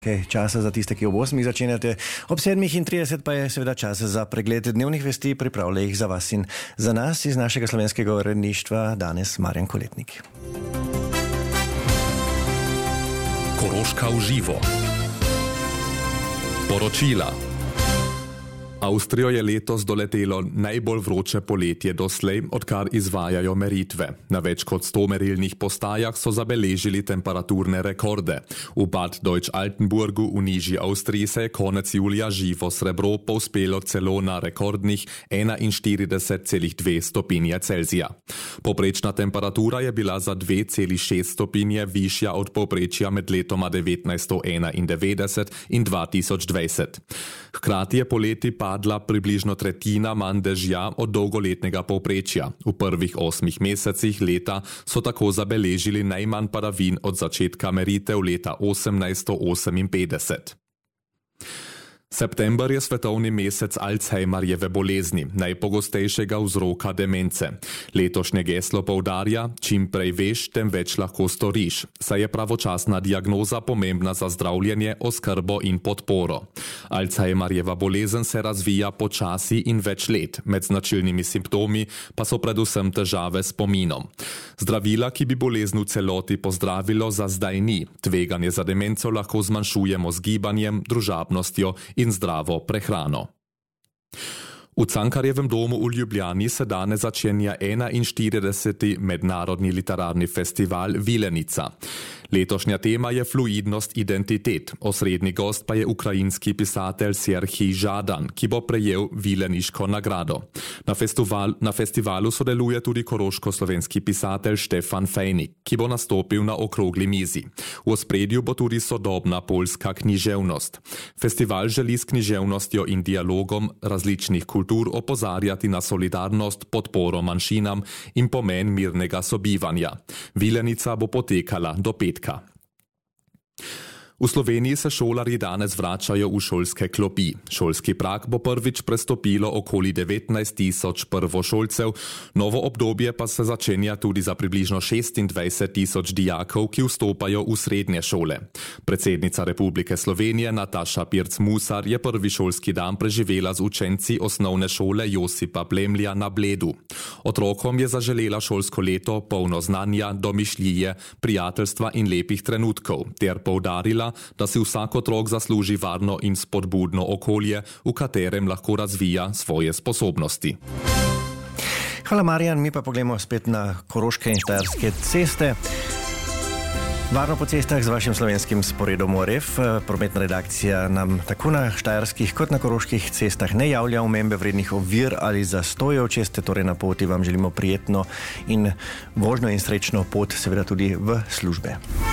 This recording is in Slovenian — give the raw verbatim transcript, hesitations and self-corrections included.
Časa za tiste, ki ob osmih začenjate. Ob sedmih in trideset pa je seveda čas za pregled dnevnih vesti, pripravlja jih za vas in za nas iz našega slovenskega uredništva danes Marjan Koletnik. Koroška v živo. Poročila. Avstrijo je letos doletelo najbolj vroče poletje doslej, odkar izvajajo meritve. Na več kot sto merilnih postajah so zabeležili temperaturne rekorde. V Bad Deutsch-Altenburgu v nižji Avstriji se je konec julija živo srebro povzpelo celo na rekordnih enainštirideset celih dve stopinje Celzija. Poprečna temperatura je bila za dve celih šest stopinje višja od povprečja med letoma devetnajststo enaindevetdeset in dva tisoč dvajset. Hkrati je poleti padla približno tretjina manj dežja od dolgoletnega povprečja. V prvih osmih mesecih leta so tako zabeležili najmanj padavin od začetka meritev leta osemnajststo oseminpetdeset. September je svetovni mesec Alzheimerjeve bolezni, najpogostejšega vzroka demence. Letošnje geslo poudarja, čim prej veš, tem več lahko storiš, saj je pravočasna diagnoza pomembna za zdravljenje, oskrbo in podporo. Alzheimerjeva bolezen se razvija počasi in več let, med značilnimi simptomi pa so predvsem težave s spominom. Zdravila, ki bi bolezen v celoti pozdravilo, za zdaj ni. Tveganje za demenco lahko zmanjšujemo z gibanjem, družabnostjo in zdravo prehrano. V Cankarjevem domu v Ljubljani se danes začenja enainštirideseti mednarodni literarni festival Vilenica. Letošnja tema je fluidnost identitet, osrednji gost pa je ukrajinski pisatelj Serhij Žadan, ki bo prejel Vileniško nagrado. Na, festival, na festivalu sodeluje tudi koroško-slovenski pisatelj Štefan Fejnik, ki bo nastopil na okrogli mizi. V ospredju bo tudi sodobna poljska književnost. Festival želi s književnostjo in dialogom različnih kultur opozarjati na solidarnost, podporo manjšinam in pomen mirnega sobivanja. Vilenica bo potekala do petka. V Sloveniji se šolarji danes vračajo v šolske klopi. Šolski prag bo prvič prestopilo okoli devetnajst tisoč prvošolcev, novo obdobje pa se začenja tudi za približno šestindvajset tisoč dijakov, ki vstopajo v srednje šole. Predsednica Republike Slovenije Nataša Pirc-Musar je prvi šolski dan preživela z učenci osnovne šole Josipa Plemlja na Bledu. Otrokom je zaželela šolsko leto polno znanja, domišljije, prijateljstva in lepih trenutkov, ter poudarila, da si vsak otrok zasluži varno in spodbudno okolje, v katerem lahko razvija svoje sposobnosti. Hvala, Marjan. Mi pa pogledamo spet na koroške in štajerske ceste. Varno po cestah z vašim slovenskim sporedom O R F. Prometna redakcija nam tako na štajerskih kot na koroških cestah ne javlja omembe vrednih ovir ali zastojev. Če ste torej na poti, vam želimo prijetno in vožno in srečno pot, seveda tudi v službe.